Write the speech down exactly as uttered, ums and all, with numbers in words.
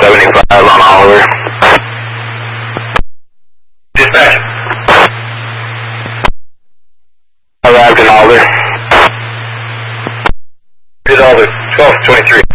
seventy-five on Oliver. Dispatch. Arrived in Alder. Did Alder, twelve twenty-three.